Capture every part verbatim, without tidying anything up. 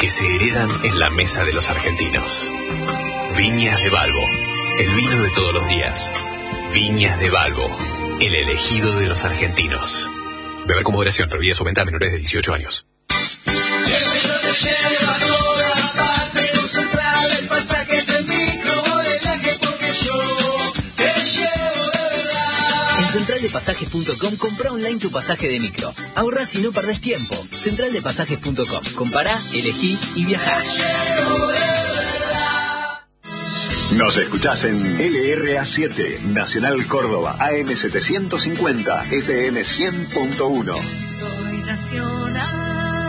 que se heredan en la mesa de los argentinos. Viñas de Balbo, el vino de todos los días. Viñas de Balbo, el elegido de los argentinos. Beber con moderación, prohibida su venta a menores de dieciocho años. En central de pasajes punto com compra online tu pasaje de micro. Ahorrás y no perdés tiempo. central de pasajes punto com. Compará, elegí y viajá. Nos escuchás en L R A siete, Nacional Córdoba, A M setecientos cincuenta, F M cien punto uno. Soy nacional.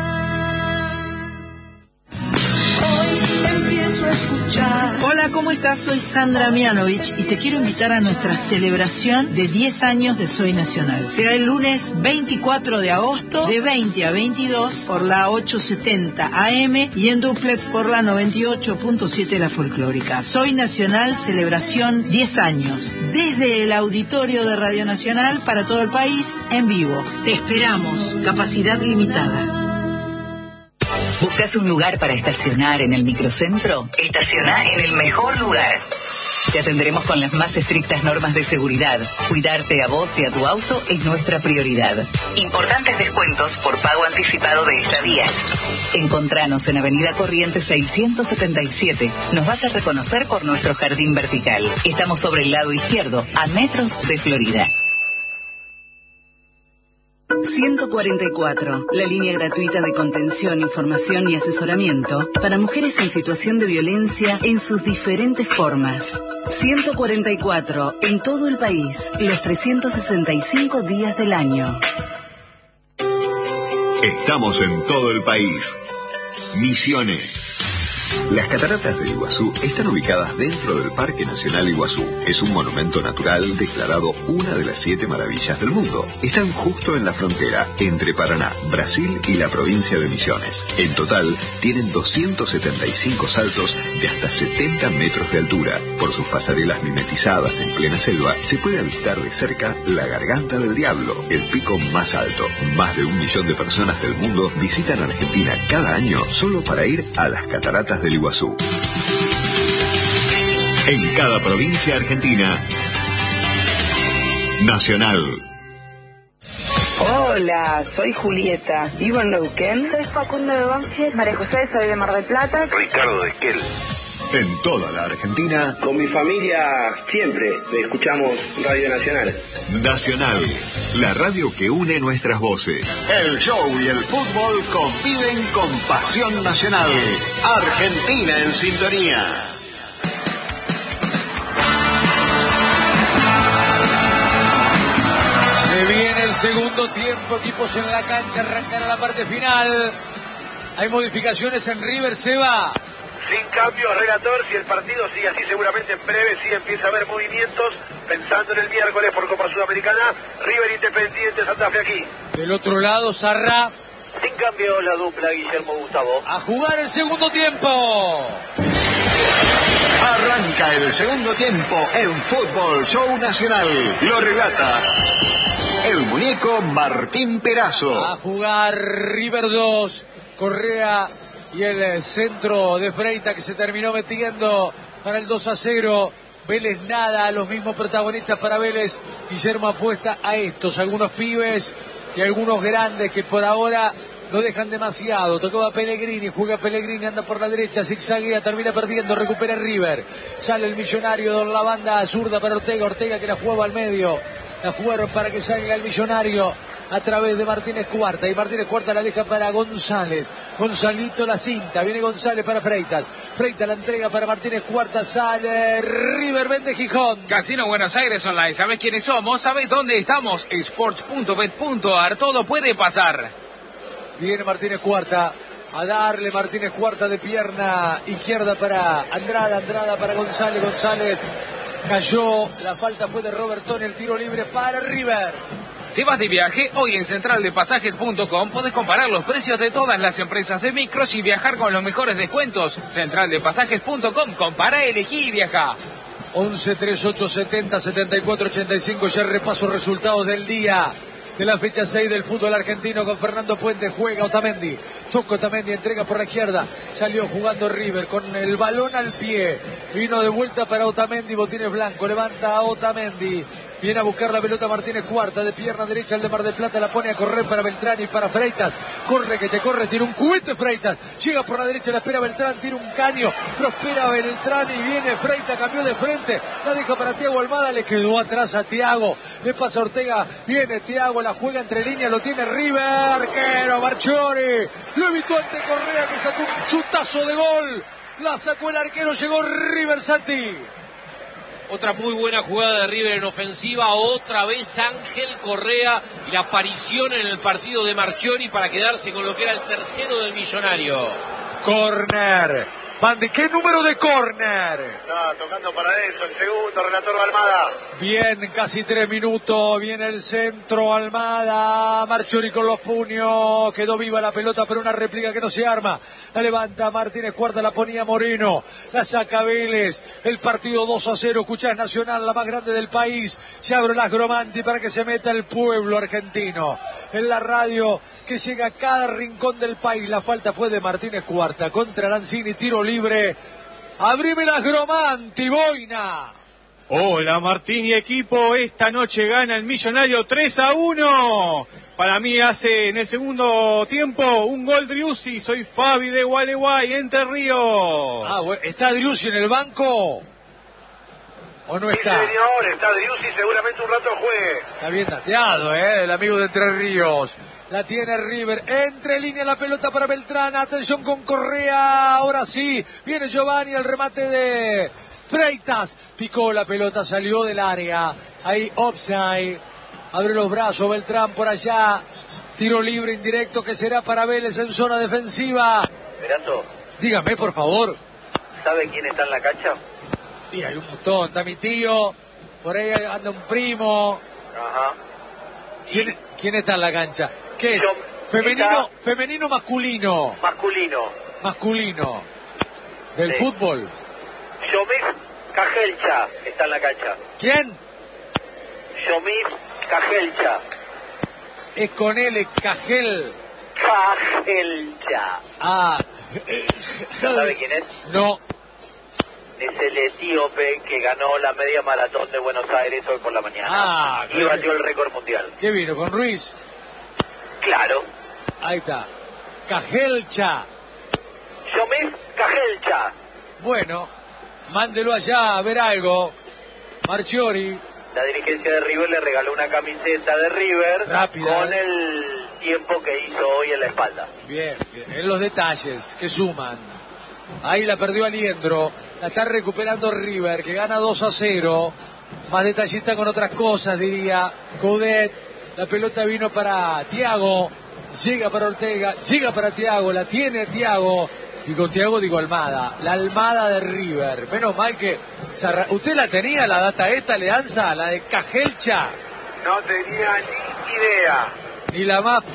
Hoy empiezo a escuchar. Hola, ¿cómo estás? Soy Sandra Mianovich y te quiero invitar a nuestra celebración de diez años de Soy Nacional. Será el lunes veinticuatro de agosto de veinte a veintidós por la ochocientos setenta A M y en duplex por la noventa y ocho punto siete La Folclórica. Soy Nacional, celebración diez años. Desde el auditorio de Radio Nacional para todo el país, en vivo. Te esperamos. Capacidad limitada. ¿Buscas un lugar para estacionar en el microcentro? Estaciona en el mejor lugar. Te atenderemos con las más estrictas normas de seguridad. Cuidarte a vos y a tu auto es nuestra prioridad. Importantes descuentos por pago anticipado de estadías. Encontranos en Avenida Corrientes seiscientos setenta y siete. Nos vas a reconocer por nuestro jardín vertical. Estamos sobre el lado izquierdo, a metros de Florida. ciento cuarenta y cuatro, la línea gratuita de contención, información y asesoramiento para mujeres en situación de violencia en sus diferentes formas. ciento cuarenta y cuatro, en todo el país, los trescientos sesenta y cinco días del año. Estamos en todo el país. Misiones. Las cataratas del Iguazú están ubicadas dentro del Parque Nacional Iguazú. Es un monumento natural declarado una de las siete maravillas del mundo. Están justo en la frontera entre Paraná, Brasil y la provincia de Misiones. En total, tienen doscientos setenta y cinco saltos de hasta setenta metros de altura. Por sus pasarelas mimetizadas en plena selva, se puede avistar de cerca la Garganta del Diablo, el pico más alto. Más de un millón de personas del mundo visitan Argentina cada año solo para ir a las cataratas del Iguazú. En cada provincia argentina, Nacional. Hola, soy Julieta, vivo en Neuquén. Soy Facundo de Banfield. María José, soy de Mar del Plata. Ricardo de Esquel. En toda la Argentina, con mi familia siempre escuchamos Radio Nacional. Nacional, la radio que une nuestras voces. El show y el fútbol conviven con pasión nacional. Argentina en sintonía. Se viene el segundo tiempo, equipos en la cancha, arrancará la parte final. Hay modificaciones en River, Seba. Sin cambios, relator, si el partido sigue así, seguramente en breve sí empieza a haber movimientos, pensando en el miércoles por Copa Sudamericana, River Independiente, Santa Fe aquí. Del otro lado, Sarrá. Sin cambios, la dupla Guillermo Gustavo. A jugar el segundo tiempo. Arranca el segundo tiempo en Fútbol Show Nacional. Lo relata el muñeco Martín Perazo. A jugar River dos, Correa y el centro de Freita que se terminó metiendo para el dos a cero. Vélez nada, los mismos protagonistas para Vélez. Guillermo apuesta a estos, algunos pibes y algunos grandes que por ahora no dejan demasiado. Tocaba Pellegrini, juega Pellegrini, anda por la derecha, zigzaguea, termina perdiendo, recupera River. Sale el Millonario de la banda zurda para Ortega, Ortega que la jugaba al medio. La jugaron para que salga el Millonario a través de Martínez Cuarta, y Martínez Cuarta la deja para González. Gonzalito la cinta, viene González para Freitas. Freitas la entrega para Martínez Cuarta, sale River, vende Gijón. Casino Buenos Aires Online, ¿sabés quiénes somos? ¿Sabés dónde estamos? sports punto bet punto a r, todo puede pasar. Viene Martínez Cuarta a darle, Martínez Cuarta de pierna izquierda para Andrada, Andrada para González, González cayó, la falta fue de Robertone, el tiro libre para River. ¿Te vas de viaje? Hoy en central de pasajes punto com podés comparar los precios de todas las empresas de micros y viajar con los mejores descuentos. central de pasajes punto com, compara, elegí y viaja. once, treinta y ocho, setenta, setenta y cuatro, ochenta y cinco, ya repaso resultados del día de la fecha seis del fútbol argentino con Fernando Puente. Juega Otamendi, Toca también y entrega por la izquierda. Salió jugando River con el balón al pie. Vino de vuelta para Otamendi, botines blanco. Levanta a Otamendi. Viene a buscar la pelota Martínez Cuarta, de pierna derecha el de Mar del Plata, la pone a correr para Beltrán y para Freitas. Corre que te corre, tiene un cohete Freitas. Llega por la derecha, la espera Beltrán, tira un caño. Prospera Beltrán y viene Freitas, cambió de frente. La deja para Thiago Almada, le quedó atrás a Thiago. Le pasa a Ortega, viene Thiago, la juega entre líneas, lo tiene River. Arquero Marchiori. Lo evitó ante Correa que sacó un chutazo de gol. La sacó el arquero, llegó River Santi. Otra muy buena jugada de River en ofensiva, otra vez Ángel Correa y la aparición en el partido de Marchiori para quedarse con lo que era el tercero del Millonario. Corner. Bandi, ¿qué número de corner? Está tocando para eso, el segundo, relator Almada. Bien, casi tres minutos, viene el centro, Almada, Marchiori con los puños, quedó viva la pelota, pero una réplica que no se arma. La levanta Martínez Cuarta, la ponía Moreno, la saca Vélez, el partido dos a cero, escuchás Nacional, la más grande del país. Ya abro las Gromanti para que se meta el pueblo argentino. En la radio que llega a cada rincón del país, la falta fue de Martínez Cuarta contra Lanzini, tiro libre. Abrime las Gromanti, Boina. Hola Martín y equipo, esta noche gana el Millonario tres a uno. Para mí hace en el segundo tiempo un gol Driussi, soy Fabi de Gualeguay, Entre Ríos. Ah, bueno, ¿está Driussi en el banco? ¿O no está? Sí, señor, está Driussi, seguramente un rato juegue. Está bien dateado, ¿eh? El amigo de Entre Ríos. La tiene River, entre línea la pelota para Beltrán, atención con Correa, ahora sí, viene Giovanni, el remate de Freitas, picó la pelota, salió del área, ahí offside, abre los brazos Beltrán por allá, tiro libre indirecto que será para Vélez en zona defensiva. Esperando. Dígame por favor. ¿Sabe quién está en la cancha? Sí, hay un montón, está mi tío, por ahí anda un primo. Ajá. ¿Quién, ¿quién está en la cancha? ¿Qué es? Yo, ¿Femenino, está... femenino masculino? Masculino. Masculino. ¿Del sí. fútbol? Yomif Cajelcha está en la cancha. ¿Quién? Yomif Cajelcha. Es con L, Cajel. Cajelcha. Ah. ¿No sabe quién es? No. Es el etíope que ganó la media maratón de Buenos Aires hoy por la mañana. Ah, y batió el récord mundial. ¿Qué vino? ¿Con Ruiz? Claro. Ahí está. Cajelcha. Yomif Cajelcha. Bueno, mándelo allá a ver algo. Marchiori. La dirigencia de River le regaló una camiseta de River. Rápida. Con el tiempo que hizo hoy en la espalda. Bien, bien. En los detalles que suman. Ahí la perdió Aliendro, la está recuperando River, que gana dos a cero, más detallista con otras cosas, diría Coudet. La pelota vino para Thiago, llega para Ortega, llega para Thiago, la tiene Thiago, digo Thiago, digo Almada, la Almada de River. Menos mal que, ¿usted la tenía la data esta, Leanza, la de Cajelcha? No tenía ni idea. Ni la más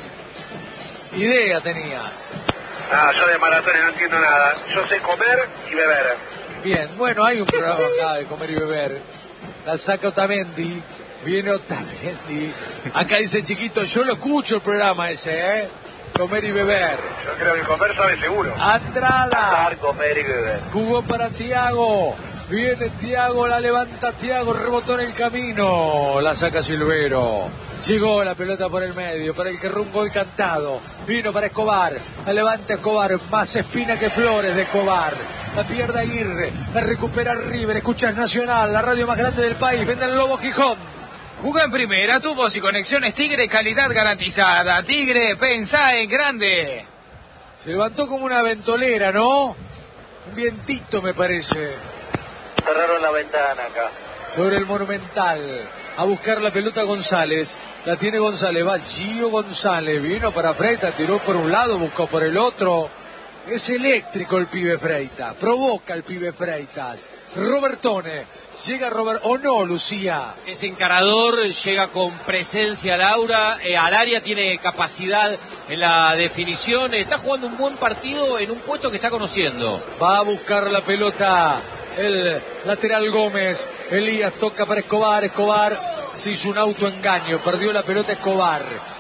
idea tenías. Ah, yo de maratones no entiendo nada. Yo sé comer y beber. Bien, bueno, hay un programa acá de comer y beber. La saca Otamendi. Viene Otamendi. Acá dice Chiquito, yo lo escucho el programa ese, ¿eh? Comer y beber. Yo creo que comer sabe seguro. Andrada. Comer y beber. Jugó para Thiago. Viene Thiago, la levanta Thiago, rebotó en el camino, la saca Silvero. Llegó la pelota por el medio, para el que rumbo el cantado. Vino para Escobar, la levanta Escobar, más espina que flores de Escobar. La pierde Aguirre, la recupera River, escuchas Nacional, la radio más grande del país, vende el Lobo Gijón. Jugá en primera, tubos y conexiones Tigre, calidad garantizada. Tigre, pensá en grande. Se levantó como una ventolera, ¿no? Un vientito me parece. Cerraron la ventana acá. Sobre el Monumental. A buscar la pelota González. La tiene González. Va Gio González. Vino para Freitas. Tiró por un lado. Buscó por el otro. Es eléctrico el pibe Freitas. Provoca el pibe Freitas. Robertone. Llega Robert. ¿O no, Lucía? Es encarador. Llega con presencia Laura. Eh, al área tiene capacidad en la definición. Está jugando un buen partido en un puesto que está conociendo. Va a buscar la pelota. El lateral Gómez, Elías toca para Escobar, Escobar se hizo un autoengaño, perdió la pelota Escobar,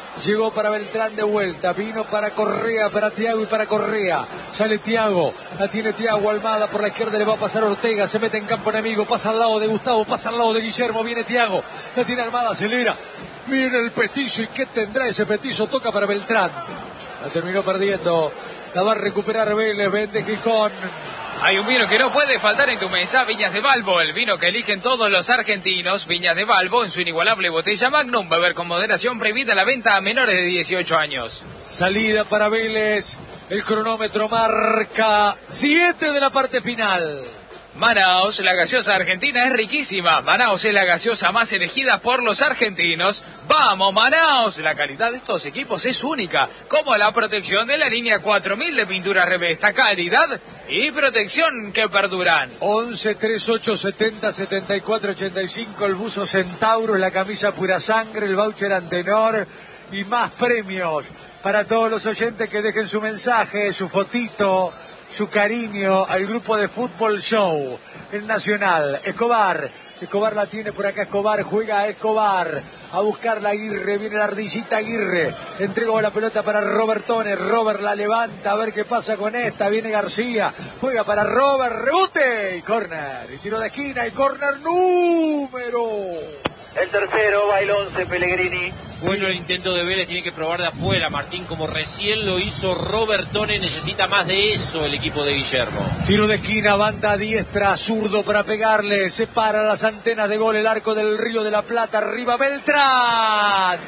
Llegó para Beltrán de vuelta, vino para Correa, para Thiago y para Correa. Sale Thiago, la tiene Thiago, Almada por la izquierda, le va a pasar Ortega, se mete en campo enemigo, pasa al lado de Gustavo, pasa al lado de Guillermo, viene Thiago, la tiene Almada, acelera, viene el petizo, ¿y qué tendrá ese petizo? Toca para Beltrán, la terminó perdiendo, la va a recuperar Vélez, vende Gijón. Hay un vino que no puede faltar en tu mesa, Viñas de Balbo, el vino que eligen todos los argentinos. Viñas de Balbo, en su inigualable botella Magnum, beber con moderación, prohibida la venta a menores de dieciocho años. Salida para Vélez, el cronómetro marca siete de la parte final. Manaos, la gaseosa argentina es riquísima. Manaos es la gaseosa más elegida por los argentinos. ¡Vamos, Manaos! La calidad de estos equipos es única, como la protección de la línea cuatro mil de pintura Revesta. Calidad y protección que perduran. once, treinta y ocho, setenta, setenta y cuatro, ochenta y cinco, el buzo Centauro, la camisa Pura Sangre, el voucher Antenor y más premios para todos los oyentes que dejen su mensaje, su fotito, su cariño al grupo de Fútbol Show, el Nacional. Escobar, Escobar la tiene por acá, Escobar juega a Escobar, a buscar la Aguirre, viene la ardillita Aguirre, entregó la pelota para Robertone, Robert la levanta, a ver qué pasa con esta, viene García, juega para Robert, rebote, y córner, y tiro de esquina, y córner número... El tercero, va el once, Pellegrini. Bueno, el intento de Vélez, tiene que probar de afuera, Martín, como recién lo hizo Robertone, necesita más de eso el equipo de Guillermo. Tiro de esquina, banda diestra, zurdo para pegarle, separa las antenas de gol, el arco del Río de la Plata, arriba Beltrán.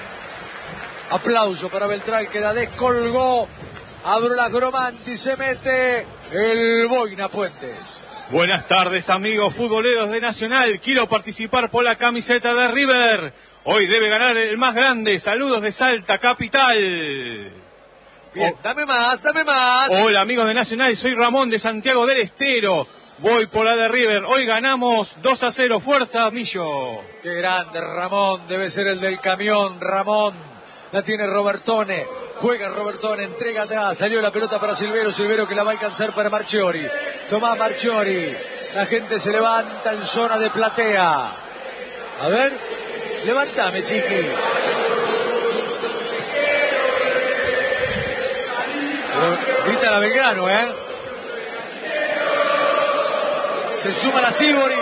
Aplauso para Beltrán, que la descolgó, abro la Gromanti, se mete el Boina Puentes. Buenas tardes, amigos futboleros de Nacional. Quiero participar por la camiseta de River. Hoy debe ganar el más grande. Saludos de Salta, capital. Bien, dame más, dame más. Hola, amigos de Nacional. Soy Ramón de Santiago del Estero. Voy por la de River. Hoy ganamos dos a cero. Fuerza, Millo. Qué grande, Ramón. Debe ser el del camión, Ramón. La tiene Robertone. Juega Robertone, entrega atrás. Salió la pelota para Silvero. Silvero que la va a alcanzar para Marchiori. Tomás Marchiori. La gente se levanta en zona de platea. A ver. Levántame, chiqui. Grita la Belgrano, ¿eh? Se suma la Sibori.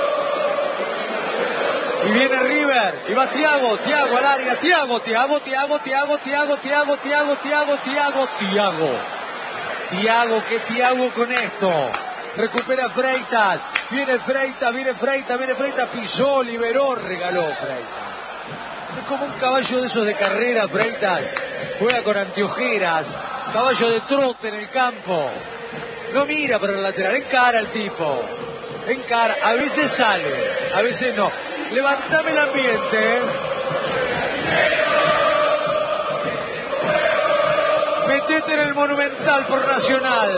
Y viene River, y va Thiago, Thiago al área, Thiago, Thiago, Thiago, Thiago, Thiago, Thiago, Thiago, Thiago, Thiago, Thiago. Thiago, ¿qué Thiago con esto? Recupera Freitas, viene Freitas, viene Freitas, viene Freitas, pisó, liberó, regaló Freitas. Es como un caballo de esos de carrera, Freitas. Juega con anteojeras, caballo de trote en el campo. No mira para el lateral, encara al tipo. Encara, a veces sale, a veces no. Levantame el ambiente, ¿eh? Metete en el Monumental por Nacional.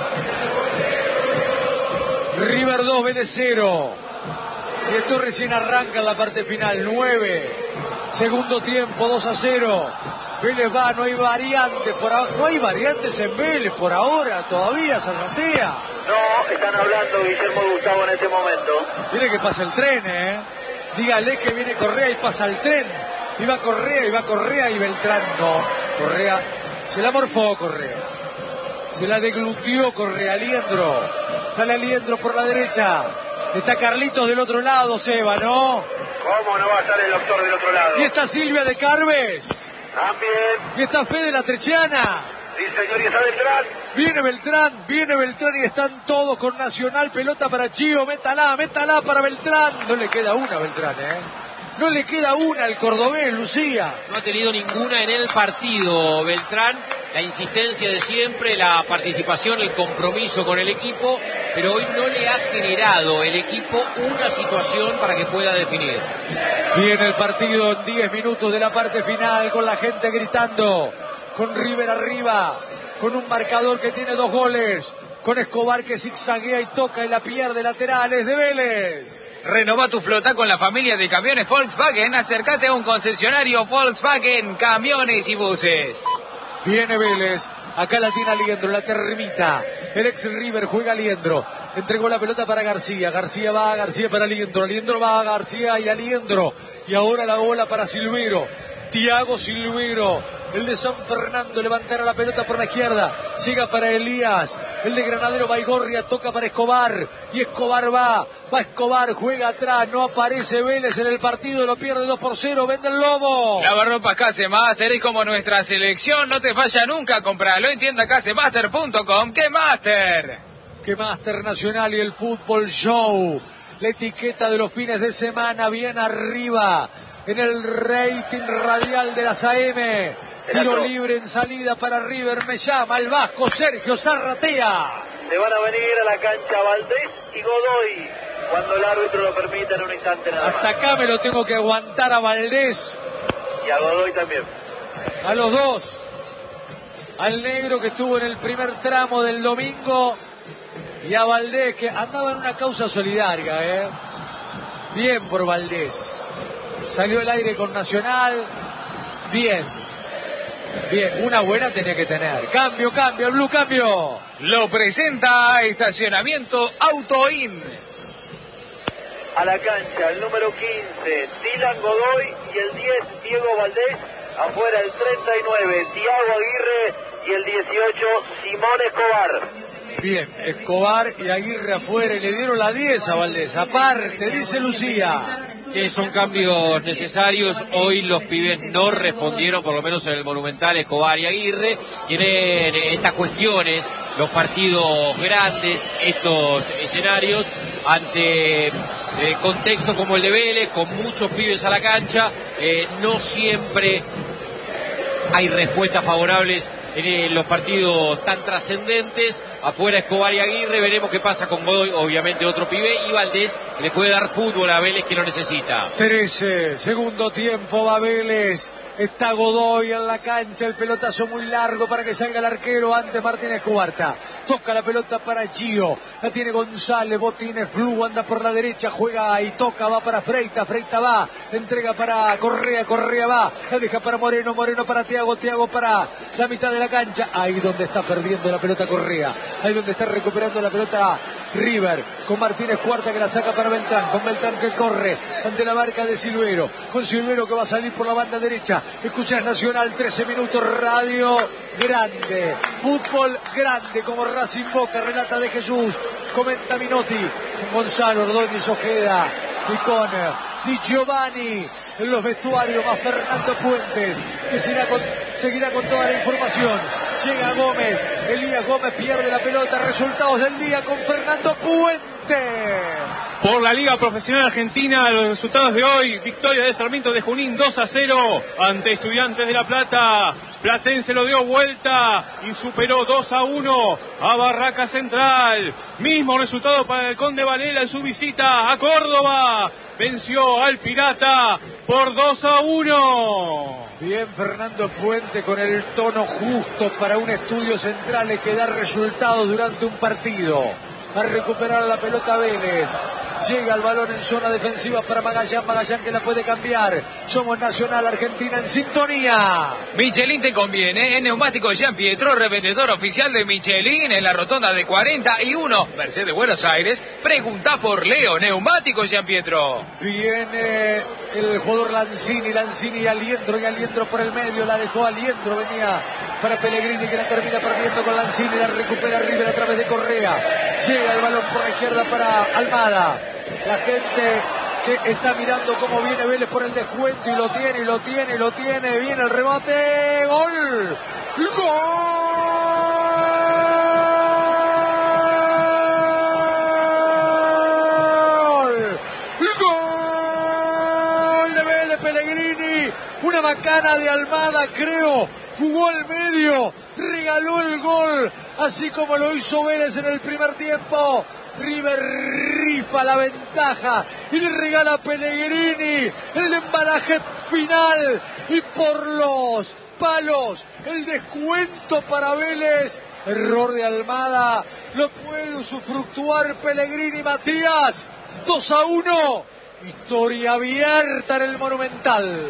River dos, Vélez cero. Y esto recién arranca en la parte final. nueve. Segundo tiempo, dos a cero. Vélez va, no hay variantes por ahora. No hay variantes en Vélez por ahora, todavía Zarratea. No, están hablando Guillermo y Gustavo en este momento. Mire que pasa el tren, ¿eh? Dígale que viene Correa y pasa el tren. Y va Correa, y va Correa y Beltrán no. Correa, se la morfó Correa. Se la deglutió Correa, Aliendro. Sale Aliendro por la derecha. Está Carlitos del otro lado, Seba, ¿no? ¿Cómo no va a estar el doctor del otro lado? Y está Silvia de Carves. También. Y está Fede la Trechiana. Sí, señor, y está Beltrán. Viene Beltrán, viene Beltrán y están todos con Nacional. Pelota para Chío, métala, métala para Beltrán. No le queda una a Beltrán, ¿eh? No le queda una al cordobés, Lucía. No ha tenido ninguna en el partido, Beltrán. La insistencia de siempre, la participación, el compromiso con el equipo, pero hoy no le ha generado el equipo una situación para que pueda definir. Viene el partido en diez minutos de la parte final, con la gente gritando, con River arriba, con un marcador que tiene dos goles, con Escobar que zigzaguea y toca y la pierde, laterales de Vélez. Renova tu flota con la familia de camiones Volkswagen. Acércate a un concesionario Volkswagen, camiones y buses. Viene Vélez, acá la tiene Aliendro, la termita, el ex River juega Aliendro, entregó la pelota para García, García va, García para Aliendro, Aliendro va, García y Aliendro, y ahora la bola para Silvero, Thiago Silvero, el de San Fernando, levantará la pelota por la izquierda, llega para Elías, el de Granadero Baigorria, toca para Escobar, y Escobar va, va Escobar, juega atrás, no aparece Vélez en el partido, lo pierde dos por cero, vende el Lobo. Lavarropas Casemaster es como nuestra selección, no te falla nunca, compralo en tienda casemaster punto com. ¡Qué Master! ¡Qué Master Nacional y el Fútbol Show! La etiqueta de los fines de semana bien arriba en el rating radial de las A M. Tiro libre en salida para River, me llama el vasco Sergio Zarratea. Se van a venir a la cancha Valdés y Godoy cuando el árbitro lo permita en un instante nada más. Hasta acá me lo tengo que aguantar a Valdés. Y a Godoy también. A los dos. Al negro que estuvo en el primer tramo del domingo y a Valdés que andaba en una causa solidaria. ¿eh? Bien por Valdés. Salió el aire con Nacional. Bien. Bien, una buena tenía que tener. Cambio, cambio, el Blue cambio. Lo presenta Estacionamiento Autoin. A la cancha, el número quince, Dylan Godoy, y el diez, Diego Valdés. Afuera el treinta y nueve, Thiago Aguirre, y el dieciocho, Simón Escobar. Bien, Escobar y Aguirre afuera, y le dieron la diez a Valdés. Aparte, dice Lucía. Que son cambios necesarios. Hoy los pibes no respondieron, por lo menos en el Monumental, Escobar y Aguirre. Tienen estas cuestiones, los partidos grandes, estos escenarios, ante eh, contextos como el de Vélez, con muchos pibes a la cancha, eh, no siempre hay respuestas favorables en los partidos tan trascendentes. Afuera Escobar y Aguirre, veremos qué pasa con Godoy, obviamente otro pibe, y Valdés, que le puede dar fútbol a Vélez, que lo necesita. trece, segundo tiempo, va Vélez. Está Godoy en la cancha, el pelotazo muy largo para que salga el arquero antes Martínez Cubarta. Toca la pelota para Gio, la tiene González, Botines, Flu, anda por la derecha, juega y toca, va para Freita, Freita va, entrega para Correa, Correa va, la deja para Moreno, Moreno para Thiago, Thiago para la mitad de la cancha, ahí donde está perdiendo la pelota Correa, ahí donde está recuperando la pelota River, con Martínez Cuarta que la saca para Beltrán, con Beltrán que corre ante la marca de Silvero, con Silvero que va a salir por la banda derecha. Escuchas Nacional, trece minutos, radio grande, fútbol grande, como Racing Boca, relata de Jesús, comenta Minotti, con Gonzalo Ordóñez Ojeda y con Di Giovanni en los vestuarios, más Fernando Puentes, que seguirá con, seguirá con toda la información. Llega Gómez, Elías Gómez pierde la pelota, resultados del día con Fernando Puente. Por la Liga Profesional Argentina, los resultados de hoy: victoria de Sarmiento de Junín dos a cero ante Estudiantes de La Plata. Platense lo dio vuelta y superó dos a uno a Barraca Central. Mismo resultado para el Conde Varela en su visita a Córdoba. Venció al Pirata por dos a uno. Bien Fernando Puente con el tono justo para un Estudio Central que da resultados durante un partido. Va a recuperar la pelota Vélez. Llega el balón en zona defensiva para Magallán, Magallán que la puede cambiar. Somos Nacional, Argentina en sintonía. Michelin te conviene, en Neumáticos Jean Pietro, revendedor oficial de Michelin en la rotonda de cuarenta y uno, Mercedes Buenos Aires. Pregunta por Leo, Neumáticos Jean Pietro. Viene el jugador Lanzini, Lanzini y Aliendro, y Aliendro por el medio, la dejó Aliendro, venía para Pellegrini que la termina perdiendo con Lanzini, la recupera River a través de Correa. Llega el balón por la izquierda para Almada. La gente que está mirando cómo viene Vélez por el descuento y lo tiene, y lo tiene, y lo tiene. Viene el rebote. ¡Gol! ¡Gol! ¡Gol de Vélez! Pellegrini. Una macana de Almada, creo. Jugó al medio. Regaló el gol. Así como lo hizo Vélez en el primer tiempo. River rifa la ventaja y le regala a Pellegrini el embalaje final y por los palos el descuento para Vélez. Error de Almada, lo puede usufructuar Pellegrini. Matías, dos a uno, historia abierta en el Monumental.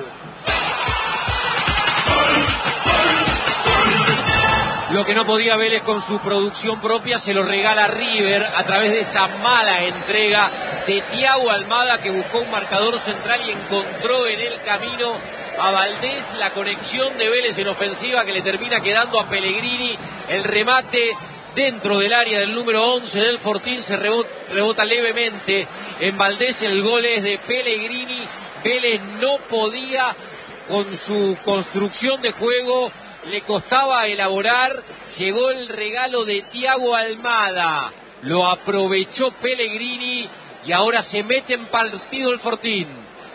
Lo que no podía Vélez con su producción propia se lo regala River a través de esa mala entrega de Thiago Almada, que buscó un marcador central y encontró en el camino a Valdés, la conexión de Vélez en ofensiva que le termina quedando a Pellegrini, el remate dentro del área del número once del Fortín, se rebota, rebota levemente en Valdés, el gol es de Pellegrini. Vélez no podía con su construcción de juego, le costaba elaborar, llegó el regalo de Thiago Almada, lo aprovechó Pellegrini y ahora se mete en partido el Fortín.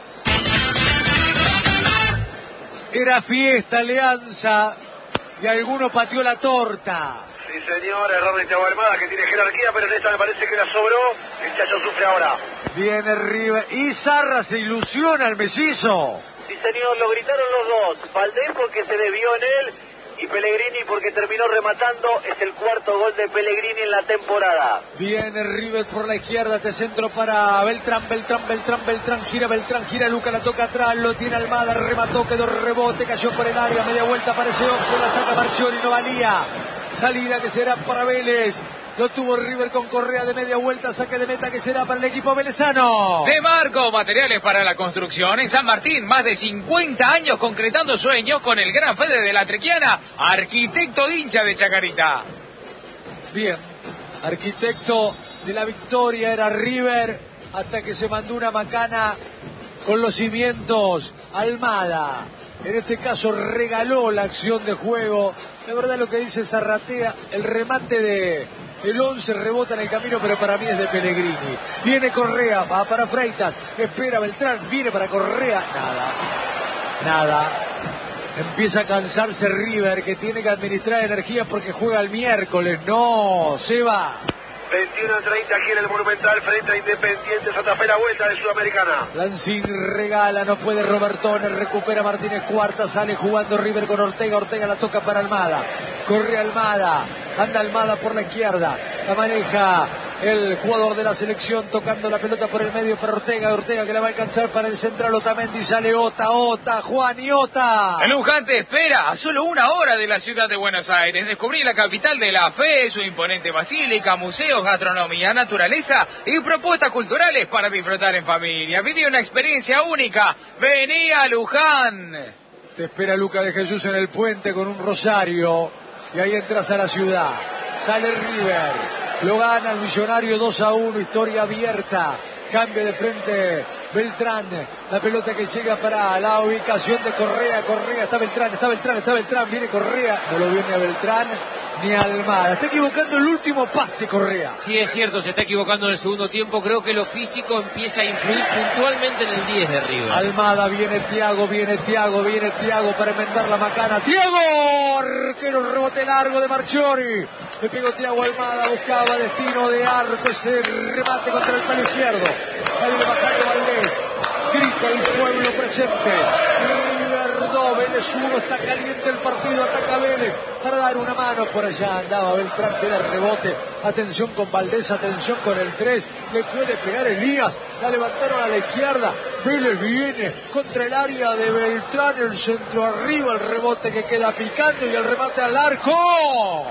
Era fiesta, Alianza, y alguno pateó la torta. Sí, señor, error de Thiago Almada, que tiene jerarquía, pero en esta me parece que la sobró. El Chacho sufre ahora. Viene River. Y Zarra se ilusiona el mellizo. Sí, señor, lo gritaron los dos. Valdés porque se desvió en él y Pellegrini porque terminó rematando. Es el cuarto gol de Pellegrini en la temporada. Viene River por la izquierda, este centro para Beltrán, Beltrán, Beltrán, Beltrán, gira Beltrán, gira Luca, la toca atrás, lo tiene Almada, remató, quedó rebote, cayó por el área, media vuelta, aparece Ox, la saca Marchiori, no valía. Salida que será para Vélez. Lo tuvo River con Correa de media vuelta, saque de meta que será para el equipo velezano. De Marco, materiales para la construcción en San Martín, más de cincuenta años concretando sueños con el gran Fede de la Trequiana, arquitecto de hincha de Chacarita. Bien, arquitecto de la victoria era River, hasta que se mandó una macana con los cimientos. Almada, en este caso regaló la acción de juego. La verdad lo que dice Zarratea, el remate de el once rebota en el camino, pero para mí es de Pellegrini. Viene Correa, va para Freitas, espera Beltrán, viene para Correa, nada, nada. Empieza a cansarse River, que tiene que administrar energía porque juega el miércoles. No, se va. veintiuno a treinta aquí en el Monumental frente a Independiente Santa Fe, la vuelta de Sudamericana. Lancín regala, no puede Robertones, recupera Martínez Cuarta, sale jugando River con Ortega, Ortega la toca para Almada, corre Almada, anda Almada por la izquierda, la maneja el jugador de la selección tocando la pelota por el medio para Ortega, Ortega que la va a alcanzar para el central Otamendi, sale Ota, Ota, Juan y Ota. El Luján te espera a solo una hora de la ciudad de Buenos Aires. Descubrí la capital de la fe, su imponente basílica, museos, gastronomía, naturaleza y propuestas culturales para disfrutar en familia. Viví una experiencia única. Vení a Luján. Te espera Luca de Jesús en el puente con un rosario y ahí entras a la ciudad. Sale River. Lo gana el Millonario dos a uno, historia abierta. Cambio de frente Beltrán. La pelota que llega para la ubicación de Correa. Correa, está Beltrán, está Beltrán, está Beltrán. Viene Correa. No lo viene a Beltrán ni a Almada. Está equivocando el último pase Correa. Sí, es cierto, se está equivocando en el segundo tiempo. Creo que lo físico empieza a influir puntualmente en el diez de River. Almada, viene Thiago, viene Thiago, viene Thiago para enmendar la macana. ¡Thiago! Arquero, rebote largo de Marchiori. Le pegó Thiago Almada, buscaba destino de arco, ese remate contra el palo izquierdo. Ahí viene bajando Valdés. Grita el pueblo presente. River dos, Vélez uno, está caliente el partido, ataca Vélez para dar una mano. Por allá andaba Beltrán, queda el rebote. Atención con Valdés, atención con el tres. Le puede pegar Elías, la levantaron a la izquierda. Vélez viene contra el área de Beltrán, el centro arriba, el rebote que queda picando y el remate al arco.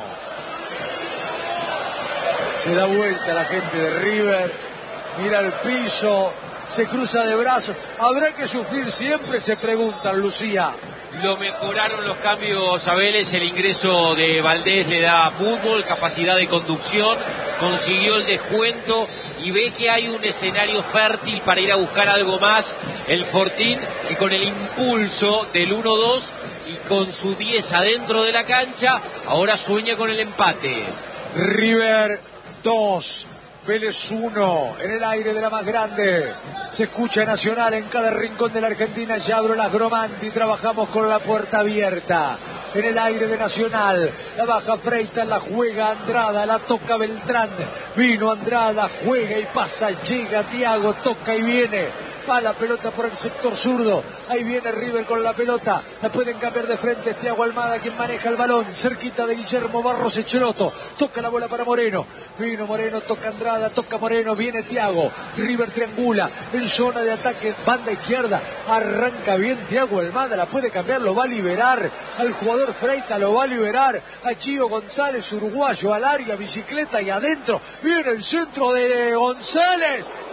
Se da vuelta la gente de River, mira el piso, se cruza de brazos. ¿Habrá que sufrir siempre? Se preguntan, Lucía. Lo mejoraron los cambios a Vélez, el ingreso de Valdés le da fútbol, capacidad de conducción, consiguió el descuento y ve que hay un escenario fértil para ir a buscar algo más. El Fortín, que con el impulso del uno dos y con su diez adentro de la cancha, ahora sueña con el empate. River dos, Vélez uno, en el aire de la más grande. Se escucha Nacional en cada rincón de la Argentina. Yadro Las Gromanti, trabajamos con la puerta abierta. En el aire de Nacional, la baja Freitas, la juega Andrada, la toca Beltrán. Vino Andrada, juega y pasa, llega Thiago, toca y viene. Va la pelota por el sector zurdo. Ahí viene River con la pelota. La pueden cambiar de frente. Thiago Almada quien maneja el balón. Cerquita de Guillermo Barros Echeloto. Toca la bola para Moreno. Vino Moreno, toca Andrada, toca Moreno. Viene Thiago. River triangula en zona de ataque. Banda izquierda. Arranca bien Thiago Almada. La puede cambiar. Lo va a liberar al jugador Freitas. Lo va a liberar a Gio González, uruguayo, al área. Bicicleta y adentro. Viene el centro de González.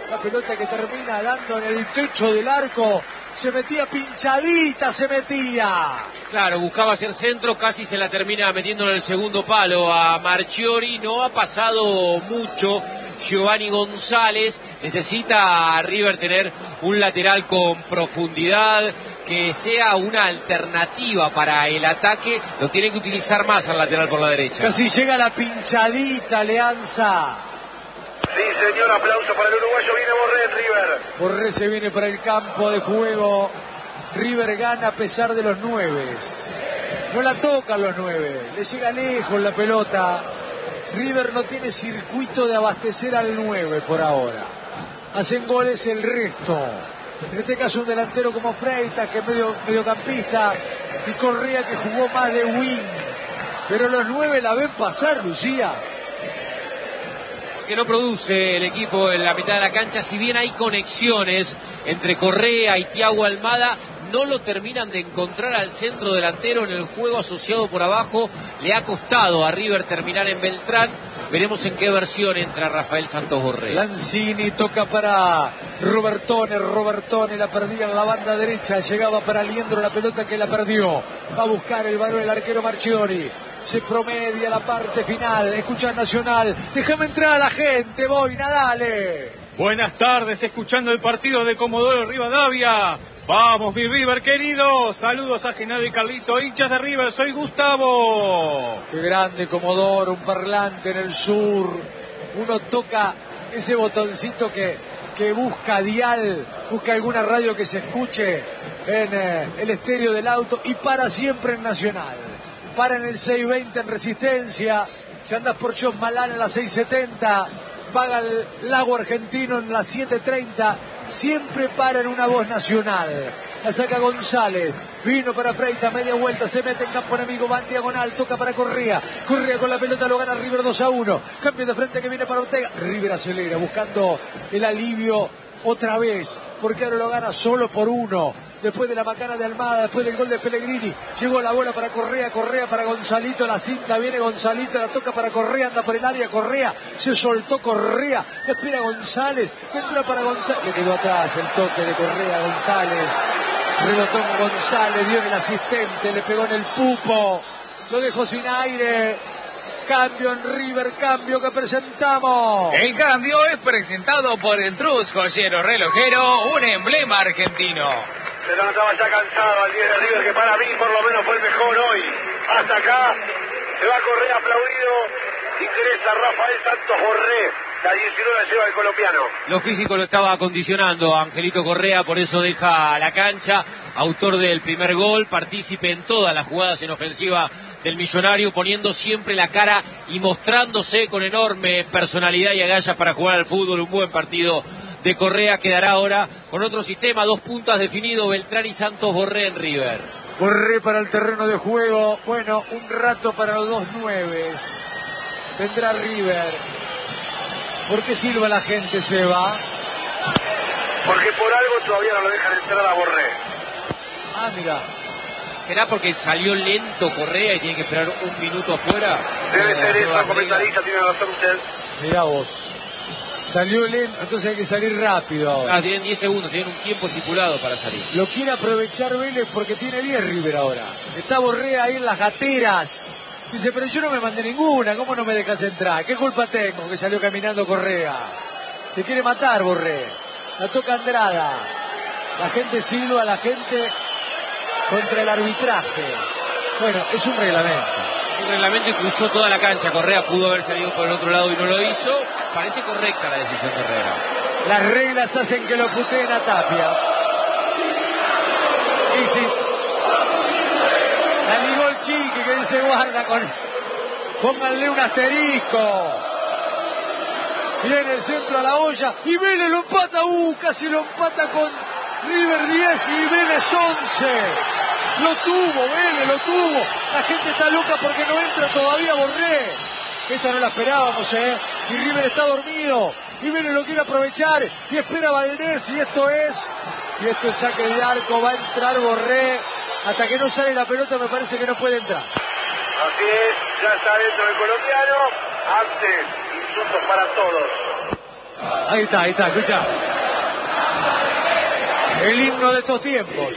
La pelota que termina dando en el techo del arco. Se metía pinchadita, se metía. Claro, buscaba hacer centro, casi se la termina metiendo en el segundo palo a Marchiori. No ha pasado mucho Giovanni González. Necesita a River tener un lateral con profundidad, que sea una alternativa para el ataque. Lo tiene que utilizar más al lateral por la derecha. Casi llega la pinchadita, Leanza. Sí, señor, aplauso para el uruguayo. Viene Borré en River. Borré se viene para el campo de juego. River gana a pesar de los nueves. No la tocan los nueve. Le llega lejos la pelota. River no tiene circuito de abastecer al nueve por ahora. Hacen goles el resto. En este caso un delantero como Freitas, que es medio, mediocampista, y Correa, que jugó más de wing. Pero los nueve la ven pasar, Lucía. Que no produce el equipo en la mitad de la cancha, si bien hay conexiones entre Correa y Thiago Almada, no lo terminan de encontrar al centro delantero en el juego asociado por abajo. Le ha costado a River terminar en Beltrán. Veremos en qué versión entra Rafael Santos Borré. Lanzini toca para Robertone, Robertone la perdía en la banda derecha, llegaba para Liendro, la pelota que la perdió. Va a buscar el varón el arquero Marchiori. Se promedia la parte final. Escucha Nacional. Déjame entrar a la gente, Boina, dale. Buenas tardes, escuchando el partido de Comodoro Rivadavia. Vamos, mi River querido. Saludos a Genaro y Carlito, hinchas de River. Soy Gustavo. Qué grande Comodoro, un parlante en el sur. Uno toca ese botoncito que, que busca dial, busca alguna radio que se escuche en eh, el estéreo del auto y para siempre en Nacional. Para en el seiscientos veinte en Resistencia. Si andas por Chosmalal en la seiscientos setenta, paga el Lago Argentino en la setecientos treinta. Siempre para en una voz nacional. La saca González. Vino para Freitas, media vuelta, se mete en campo enemigo, va en diagonal, toca para Correa. Correa con la pelota, lo gana River dos a uno. Cambio de frente que viene para Ortega. River acelera, buscando el alivio otra vez, porque ahora lo gana solo por uno. Después de la macana de Almada, después del gol de Pellegrini, llegó la bola para Correa, Correa para Gonzalito, la cinta, viene Gonzalito, la toca para Correa, anda por el área, Correa, se soltó Correa, espera González, entra para González, le quedó atrás el toque de Correa, González, rebotó González, dio en el asistente, le pegó en el pupo, lo dejó sin aire. Cambio en River, cambio que presentamos. El cambio es presentado por el Trus Joyero Relojero, un emblema argentino. Se lo notaba ya cansado al diez de River, que para mí por lo menos fue el mejor hoy. Hasta acá se va Correa aplaudido. Ingresa Rafael Santos Borré. La diecinueve lleva el colombiano. Lo físico lo estaba acondicionando Angelito Correa, por eso deja la cancha. Autor del primer gol, partícipe en todas las jugadas en ofensiva del Millonario, poniendo siempre la cara y mostrándose con enorme personalidad y agallas para jugar al fútbol. Un buen partido de Correa. Quedará ahora con otro sistema, dos puntas definido, Beltrán y Santos Borré en River. Borré para el terreno de juego. Bueno, un rato para los dos nueves. Tendrá River. ¿Por qué silba la gente, Seba? Porque por algo todavía no lo dejan entrar a Borré. Ah, mira. ¿Será porque salió lento Correa y tiene que esperar un minuto afuera? Debe ser eso, comentarista, tiene razón usted. Mirá vos. Salió lento, entonces hay que salir rápido ahora. Ah, tienen diez segundos, tienen un tiempo estipulado para salir. Lo quiere aprovechar Vélez porque tiene diez River ahora. Está Borré ahí en las gateras. Dice, pero yo no me mandé ninguna, ¿cómo no me dejas entrar? ¿Qué culpa tengo que salió caminando Correa? Se quiere matar Borré. La toca Andrada. La gente silba, la gente contra el arbitraje. Bueno, es un reglamento. Es un reglamento y cruzó toda la cancha. Correa pudo haber salido por el otro lado y no lo hizo. Parece correcta la decisión de Herrera. Las reglas hacen que lo puteen a Tapia. Y sí. La ligó el Chiqui que dice guarda con eso. Pónganle un asterisco. Viene el centro a la olla y Vélez lo empata. Uh, casi lo empata con River diez y Vélez once. Lo tuvo, Vélez, lo tuvo. La gente está loca porque no entra todavía Borré. Esta no la esperábamos, ¿eh? Y River está dormido. Y Vélez lo quiere aprovechar. Y espera Valdés. Y esto es... Y esto es saque de arco. Va a entrar Borré. Hasta que no sale la pelota me parece que no puede entrar. Así es, ya está dentro el colombiano. Antes, insultos para todos. Ahí está, ahí está, escucha. El himno de estos tiempos.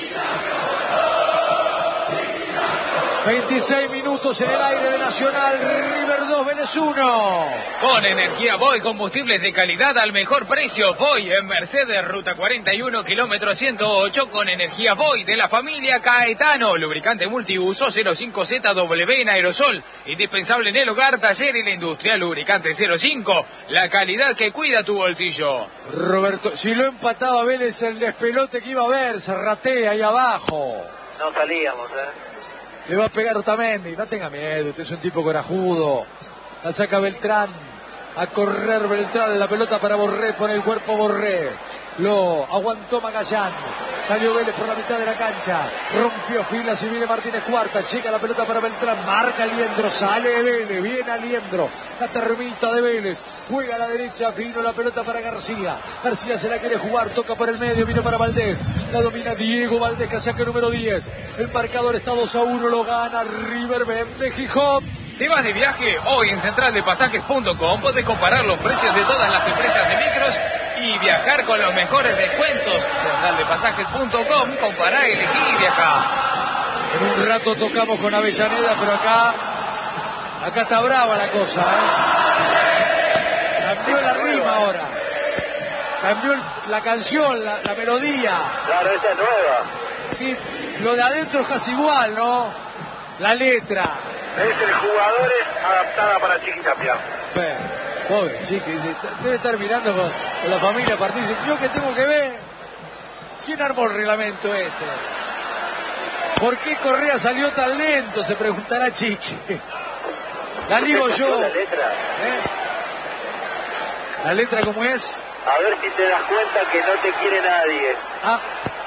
veintiséis minutos en el aire de Nacional, River dos, Vélez uno. Con energía Voy, combustibles de calidad al mejor precio. Voy en Mercedes, ruta cuarenta y uno, kilómetro ciento ocho, con energía Voy de la familia Caetano. Lubricante multiuso cero cinco Z W en aerosol. Indispensable en el hogar, taller y la industria. Lubricante cero cinco, la calidad que cuida tu bolsillo. Roberto, si lo empataba Vélez, el despelote que iba a ver, se ratea ahí abajo. No salíamos, ¿eh? Le va a pegar Otamendi, no tenga miedo, usted es un tipo corajudo. La saca Beltrán, a correr Beltrán, la pelota para Borré, pone el cuerpo Borré. Lo aguantó Magallán, salió Vélez por la mitad de la cancha, rompió filas y viene Martínez Cuarta, checa la pelota para Beltrán, marca Aliendro, sale Vélez, viene Aliendro, la termita de Vélez, juega a la derecha, vino la pelota para García, García se la quiere jugar, toca por el medio, vino para Valdés, la domina Diego Valdés, que saca el número diez, el marcador está dos a uno, lo gana River de Gijón. ¿Te vas de viaje? Hoy en central de pasajes punto com podés comparar los precios de todas las empresas de micros y viajar con los mejores descuentos. central de pasajes punto com, compará, elegí y viajá. En un rato tocamos con Avellaneda, pero acá, acá está brava la cosa, ¿eh? Cambió la rima ahora. Cambió la canción, la, la melodía. Claro, esa es nueva. Sí, lo de adentro es casi igual, ¿no? La letra. Es el Jugadores adaptada para Chiqui Tapia. Pobre Chiqui, dice, debe estar mirando con, con la familia partida. Dice, ¿yo qué tengo que ver? ¿Quién armó el reglamento este? ¿Por qué Correa salió tan lento? Se preguntará Chiqui. La digo yo. La letra. ¿Eh? ¿La letra cómo es? A ver si te das cuenta que no te quiere nadie. Ah.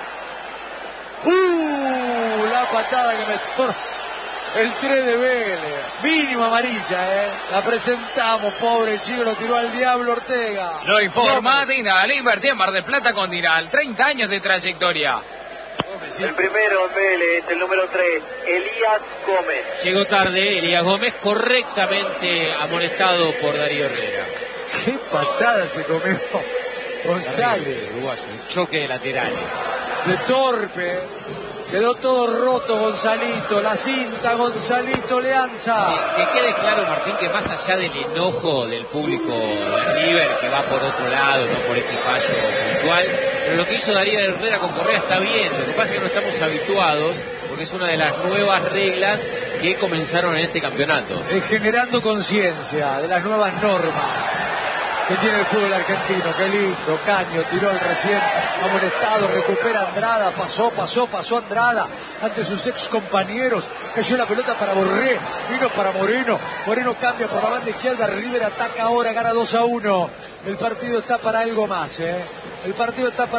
¡Uh! La patada que metió el tres de Vélez. Mínimo amarilla, ¿eh? La presentamos, pobre chico, lo tiró al diablo Ortega. Lo informa Dinal, invertí en Mar del Plata con Dinal, treinta años de trayectoria. El primero en Vélez, el número tres, Elías Gómez. Llegó tarde Elías Gómez, correctamente amonestado por Darío Herrera. ¡Qué patada se comió González! Uruguayo, un choque de laterales. De torpe. Quedó todo roto Gonzalito, la cinta Gonzalito Leanza. Que, que quede claro, Martín, que más allá del enojo del público de River, que va por otro lado, no por este fallo puntual, pero lo que hizo Darío Herrera con Correa está bien. Lo que pasa es que no estamos habituados, porque es una de las nuevas reglas que comenzaron en este campeonato. Es generando conciencia de las nuevas normas que tiene el fútbol argentino. Qué lindo, Caño tiró el recién amonestado, recupera Andrada, pasó, pasó, pasó Andrada ante sus ex compañeros, cayó la pelota para Borré, vino para Moreno, Moreno cambia por la banda izquierda, River ataca ahora, gana dos a uno, el partido está para algo más, ¿eh? El partido está para